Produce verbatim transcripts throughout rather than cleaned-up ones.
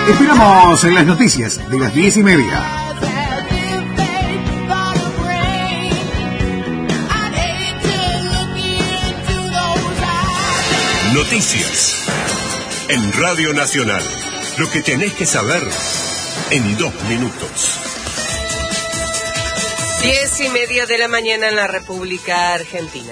Esperamos en las noticias de las diez y media. Noticias en Radio Nacional. Lo que tenés que saber en dos minutos. Diez y media de la mañana en la República Argentina.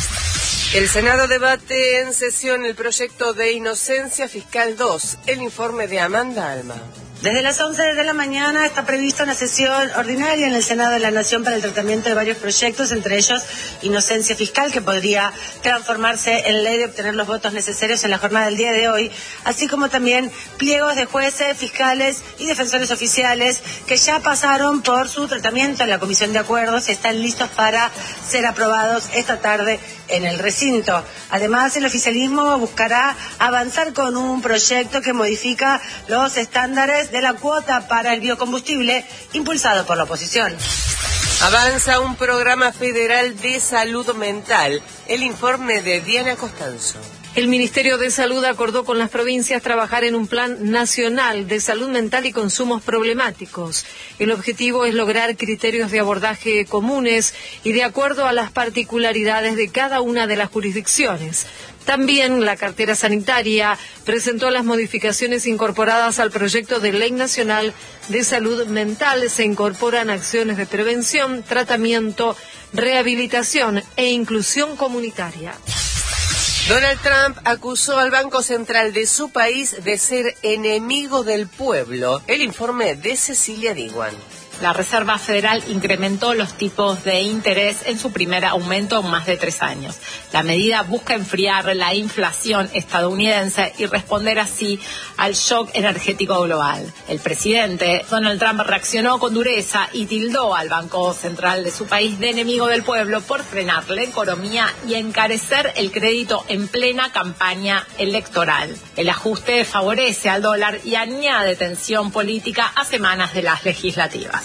El Senado debate en sesión el proyecto de Inocencia Fiscal dos, el informe de Amanda Alma. Desde las once de la mañana está prevista una sesión ordinaria en el Senado de la Nación para el tratamiento de varios proyectos, entre ellos Inocencia Fiscal, que podría transformarse en ley de obtener los votos necesarios en la jornada del día de hoy, así como también pliegos de jueces, fiscales y defensores oficiales que ya pasaron por su tratamiento en la Comisión de Acuerdos y están listos para ser aprobados esta tarde en el recinto. Además, el oficialismo buscará avanzar con un proyecto que modifica los estándares de la cuota para el biocombustible impulsado por la oposición. Avanza un programa federal de salud mental. El informe de Diana Costanzo. El Ministerio de Salud acordó con las provincias trabajar en un plan nacional de salud mental y consumos problemáticos. El objetivo es lograr criterios de abordaje comunes y de acuerdo a las particularidades de cada una de las jurisdicciones. También la cartera sanitaria presentó las modificaciones incorporadas al proyecto de Ley Nacional de Salud Mental. Se incorporan acciones de prevención, tratamiento, rehabilitación e inclusión comunitaria. Donald Trump acusó al Banco Central de su país de ser enemigo del pueblo. El informe de Cecilia Diguan. La Reserva Federal incrementó los tipos de interés en su primer aumento en más de tres años. La medida busca enfriar la inflación estadounidense y responder así al shock energético global. El presidente Donald Trump reaccionó con dureza y tildó al Banco Central de su país de enemigo del pueblo por frenar la economía y encarecer el crédito en plena campaña electoral. El ajuste favorece al dólar y añade tensión política a semanas de las legislativas.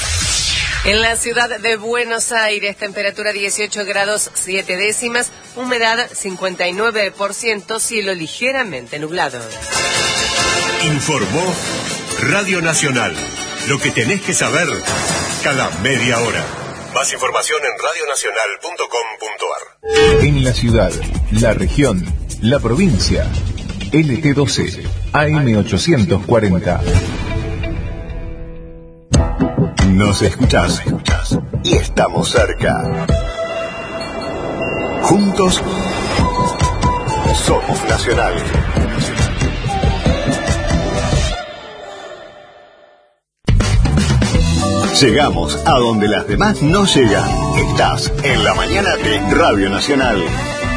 En la ciudad de Buenos Aires, temperatura dieciocho grados siete décimas, humedad cincuenta y nueve por ciento, cielo ligeramente nublado. Informó Radio Nacional. Lo que tenés que saber cada media hora. Más información en radio nacional punto com punto ar. En la ciudad, la región, la provincia. L T doce, A M ochocientos cuarenta. Nos escuchás y estamos cerca. Juntos somos Nacional. Llegamos a donde las demás no llegan. Estás en la mañana de Radio Nacional.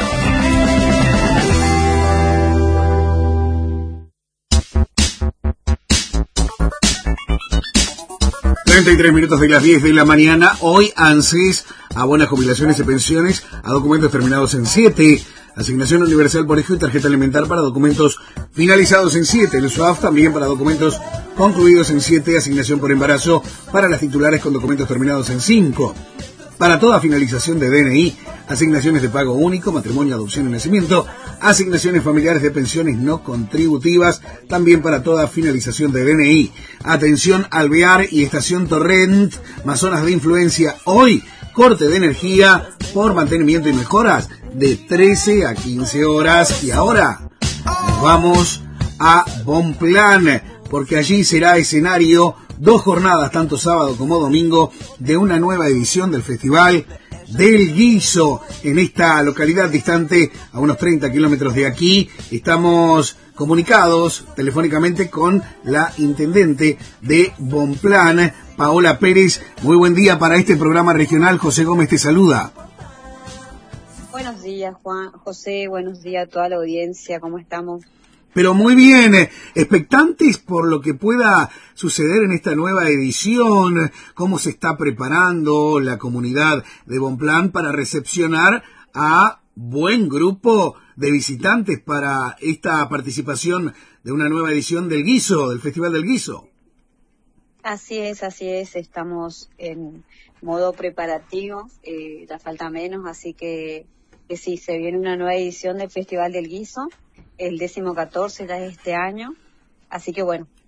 treinta y tres minutos de las diez de la mañana. Hoy ANSES abona jubilaciones y pensiones a documentos terminados en siete. Asignación universal por hijo y tarjeta alimentar para documentos finalizados en siete. El S U A F también para documentos concluidos en siete. Asignación por embarazo para las titulares con documentos terminados en cinco. Para toda finalización de D N I, asignaciones de pago único, matrimonio, adopción y nacimiento, asignaciones familiares de pensiones no contributivas, también para toda finalización de D N I. Atención Alvear y Estación Torrent, más zonas de influencia. Hoy, corte de energía por mantenimiento y mejoras de trece a quince horas. Y ahora nos vamos a Bonplan, porque allí será escenario dos jornadas, tanto sábado como domingo, de una nueva edición del Festival del Guiso en esta localidad distante a unos treinta kilómetros de aquí. Estamos comunicados telefónicamente con la intendente de Bonplan, Paola Pérez. Muy buen día para este programa regional. José Gómez te saluda. Buenos días, Juan, José, buenos días a toda la audiencia, ¿cómo estamos? Pero muy bien, expectantes por lo que pueda suceder en esta nueva edición, cómo se está preparando la comunidad de Bonplan para recepcionar a buen grupo de visitantes para esta participación de una nueva edición del Guiso, del Festival del Guiso. Así es, así es, estamos en modo preparativo, eh, ya falta menos, así que, que sí, se viene una nueva edición del Festival del Guiso. El décimo catorce ya es este año, así que bueno,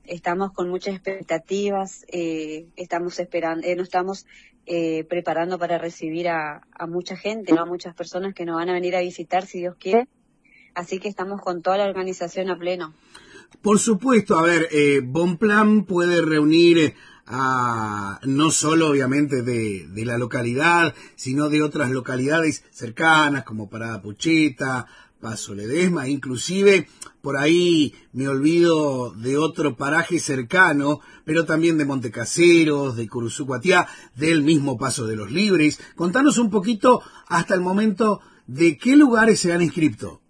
estamos con muchas expectativas, eh, estamos esperando, eh, nos estamos eh, preparando para recibir a, a mucha gente, ¿no? A muchas personas que nos van a venir a visitar, si Dios quiere. Así que estamos con toda la organización a pleno. Por supuesto, a ver, eh, Bonplan puede reunir a no solo obviamente de, de la localidad, sino de otras localidades cercanas como Parada Pucheta, Paso Ledesma, inclusive por ahí me olvido de otro paraje cercano, pero también de Montecaseros, de Curuzú-Cuatiá, del mismo Paso de los Libres. Contanos un poquito hasta el momento de qué lugares se han inscrito.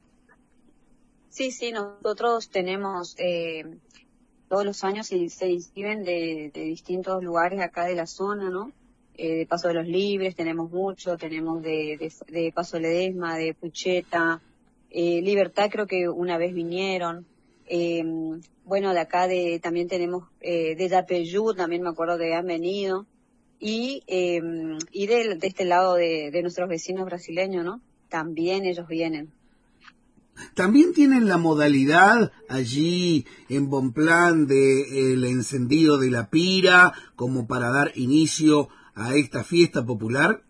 Sí, sí, nosotros tenemos, eh, todos los años se, se inscriben de, de distintos lugares acá de la zona, ¿no? Eh, de Paso de los Libres tenemos mucho, tenemos de, de, de Paso Ledesma, de Pucheta, eh, Libertad creo que una vez vinieron, eh, bueno, de acá de también tenemos eh, de Yapeyú, también me acuerdo que han venido, y eh, y de, de este lado de, de nuestros vecinos brasileños, ¿no? También ellos vienen. También tienen la modalidad allí en Bonplan de el encendido de la pira como para dar inicio a esta fiesta popular.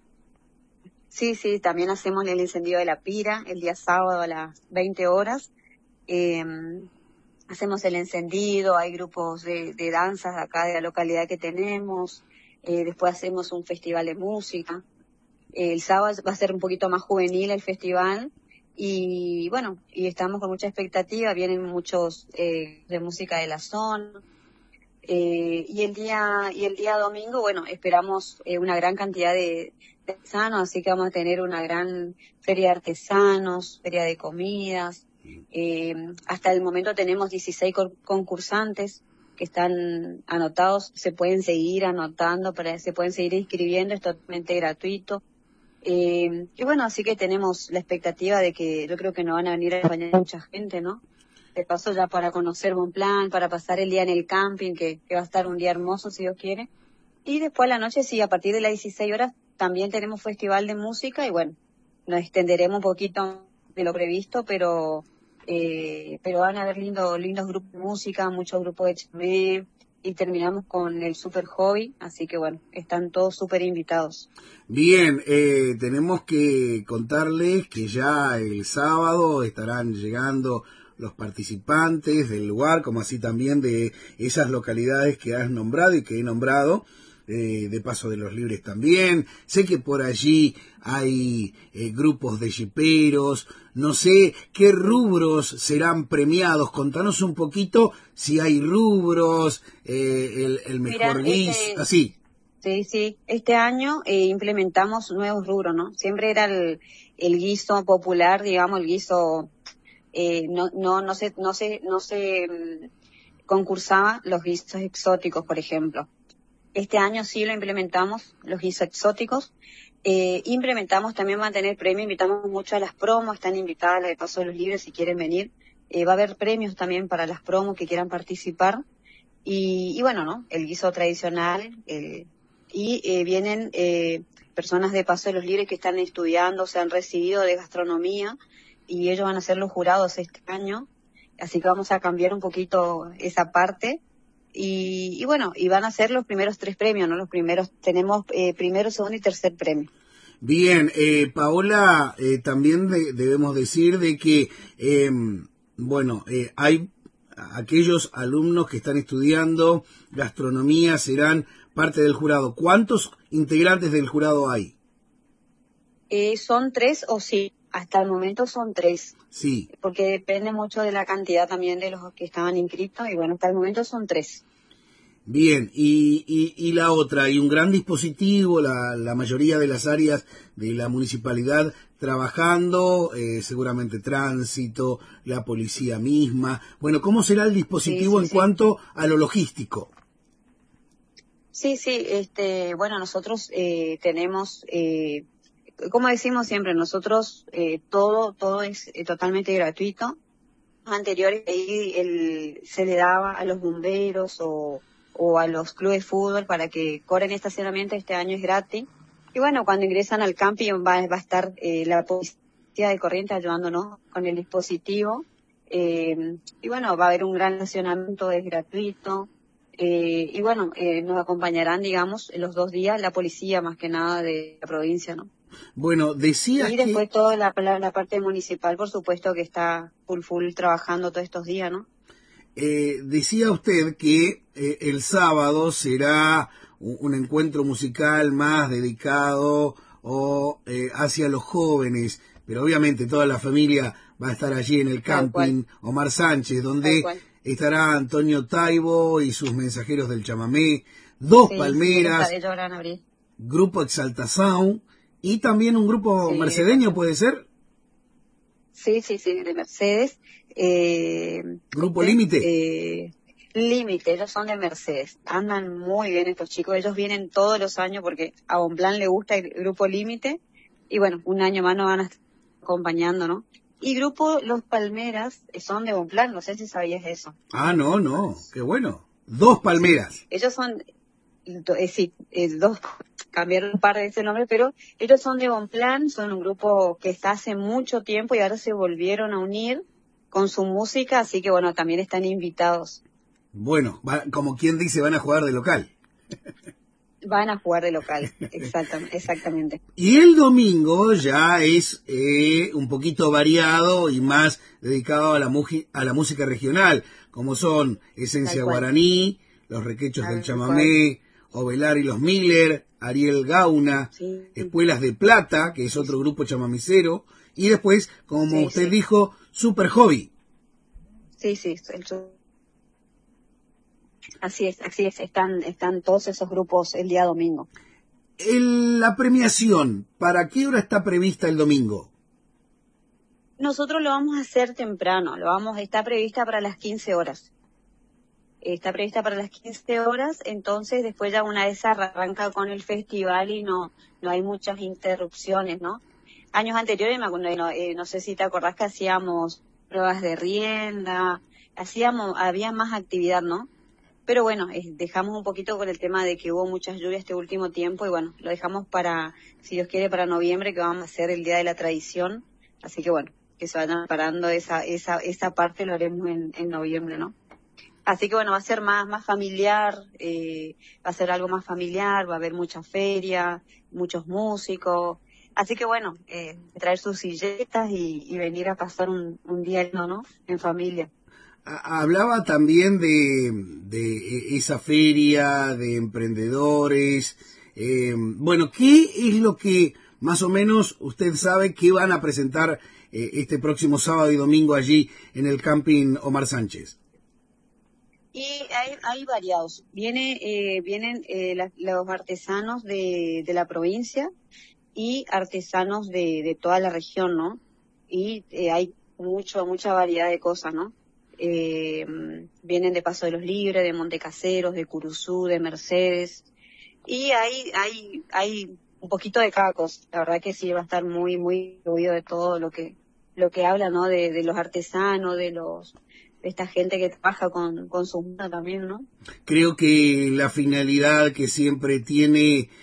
Sí, sí, también hacemos el encendido de la pira el día sábado a las veinte horas. Eh, hacemos el encendido, hay grupos de, de danzas acá de la localidad que tenemos. Eh, después hacemos un festival de música. Eh, el sábado va a ser un poquito más juvenil el festival. Y bueno, y estamos con mucha expectativa, vienen muchos eh, de música de la zona. Eh, y el día y el día domingo, bueno, esperamos eh, una gran cantidad de, de artesanos, así que vamos a tener una gran feria de artesanos, feria de comidas. Eh, hasta el momento tenemos dieciséis concursantes que están anotados, se pueden seguir anotando, para, se pueden seguir inscribiendo, es totalmente gratuito. Eh, y bueno, así que tenemos la expectativa de que yo creo que nos van a venir a acompañar mucha gente, ¿no? De paso ya para conocer Bonplan, para pasar el día en el camping, que, que va a estar un día hermoso si Dios quiere. Y después a la noche, sí, a partir de las dieciséis horas también tenemos festival de música y bueno, nos extenderemos un poquito de lo previsto, pero eh, pero van a haber lindo, lindos grupos de música, muchos grupos de chamé, y terminamos con el super hobby, así que bueno, están todos súper invitados. Bien, eh, tenemos que contarles que ya el sábado estarán llegando los participantes del lugar, como así también de esas localidades que has nombrado y que he nombrado, eh, de Paso de los Libres también. Sé que por allí hay eh, grupos de jiperos, no sé qué rubros serán premiados. Contanos un poquito si hay rubros, eh, el, el mejor guiso, este, así. Sí, sí. Este año eh, implementamos nuevos rubros, ¿no? Siempre era el, el guiso popular, digamos, el guiso, eh, no, no, no se, no se, no se um, concursaba los guisos exóticos, por ejemplo. Este año sí lo implementamos, los guisos exóticos. Eh, implementamos también va a tener premio, invitamos mucho a las promos, están invitadas las de Paso de los Libres si quieren venir. Eh, va a haber premios también para las promos que quieran participar. Y, y bueno, ¿no? El guiso tradicional, el, y eh, vienen eh, personas de Paso de los Libres que están estudiando, se han recibido de gastronomía y ellos van a ser los jurados este año, así que vamos a cambiar un poquito esa parte y, y bueno, y van a ser los primeros tres premios, ¿no? Los primeros, tenemos eh, primero, segundo y tercer premio. Bien, eh, Paola, eh, también de, debemos decir de que, eh, bueno, eh, hay aquellos alumnos que están estudiando gastronomía serán parte del jurado. ¿Cuántos integrantes del jurado hay? Eh, son tres o sí, hasta el momento son tres. Sí. Porque depende mucho de la cantidad también de los que estaban inscritos y bueno, hasta el momento son tres. Bien, y, y, y la otra, hay un gran dispositivo, la, la mayoría de las áreas de la municipalidad trabajando, eh, seguramente tránsito, la policía misma. Bueno, ¿cómo será el dispositivo sí, sí, en sí. cuanto a lo logístico? Sí, sí, este, bueno, nosotros eh, tenemos, eh, como decimos siempre, nosotros eh, todo, todo es eh, totalmente gratuito. Anteriores ahí el, se le daba a los bomberos o o a los clubes de fútbol para que cobren estacionamiento, este año es gratis. Y bueno, cuando ingresan al camping va, va a estar eh, la policía de Corrientes ayudándonos con el dispositivo. Eh, y bueno, va a haber un gran estacionamiento, es gratuito. Eh, y bueno, eh, nos acompañarán, digamos, en los dos días la policía más que nada de la provincia, ¿no? Bueno, decías Y que... después toda la, la, la parte municipal, por supuesto, que está full full trabajando todos estos días, ¿no? Eh, decía usted que eh, el sábado será un, un encuentro musical más dedicado o eh, hacia los jóvenes, pero obviamente toda la familia va a estar allí en el camping Omar Sánchez, donde estará Antonio Taibo y sus mensajeros del chamamé, dos sí, palmeras, sí, grupo Exalta Sound y también un grupo sí, mercedeño, ¿puede ser? Sí, sí, sí, de Mercedes. Eh, ¿Grupo de, Límite? Eh, Límite, ellos son de Mercedes. Andan muy bien estos chicos. Ellos vienen todos los años porque a Bonplan le gusta el grupo Límite. Y bueno, un año más nos van a estar acompañando, ¿no? Y grupo Los Palmeras son de Bonplan, no sé si sabías eso. Ah, no, no, qué bueno. Dos palmeras. Sí, ellos son, eh, sí, eh, dos, cambiaron un par de ese nombre, pero ellos son de Bonplan, son un grupo que está hace mucho tiempo y ahora se volvieron a unir con su música, así que bueno, también están invitados. Bueno, va, como quien dice, van a jugar de local. Van a jugar de local, exactamente. exactamente. Y el domingo ya es eh, un poquito variado y más dedicado a la, a la música regional, como son Esencia Guaraní, Los Requechos Tal del Chamamé, Ovelar y los Miller, Ariel Gauna, sí. Espuelas de Plata, que es otro grupo chamamicero, y después, como sí, usted sí. dijo, Super Hobby. Sí, sí, el Así es, así es, están, están todos esos grupos el día domingo. El, la premiación, ¿para qué hora está prevista el domingo? Nosotros lo vamos a hacer temprano, lo vamos, está prevista para las quince horas. Está prevista para las quince horas, entonces después ya una vez arranca con el festival y no, no hay muchas interrupciones, ¿no? Años anteriores, me acuerdo, no, eh, no sé si te acordás que hacíamos pruebas de rienda, hacíamos, había más actividad, ¿no? Pero bueno, eh, dejamos un poquito con el tema de que hubo muchas lluvias este último tiempo y bueno, lo dejamos para, si Dios quiere, para noviembre, que vamos a hacer el Día de la Tradición. Así que bueno, que se vayan preparando esa, esa, esa parte, lo haremos en, en noviembre, ¿no? Así que bueno, va a ser más, más familiar, eh, va a ser algo más familiar, va a haber mucha feria, muchos músicos. Así que bueno, eh, traer sus silletas y, y venir a pasar un, un día, ¿no? En familia. Hablaba también de, de esa feria de emprendedores. Eh, bueno, ¿qué es lo que más o menos usted sabe que van a presentar eh, este próximo sábado y domingo allí en el camping Omar Sánchez? Y hay, hay variados. Viene, eh, vienen eh, la, los artesanos de, de la provincia y artesanos de, de toda la región, ¿no? Y eh, hay mucho, mucha variedad de cosas, ¿no? Eh, vienen de Paso de los Libres, de Montecaseros, de Curuzú, de Mercedes, y hay, hay, hay un poquito de cada cosa. La verdad que sí va a estar muy, muy oído de todo lo que, lo que habla, ¿no? De, de los artesanos, de los, de esta gente que trabaja con, con su mundo también, ¿no? Creo que la finalidad que siempre tiene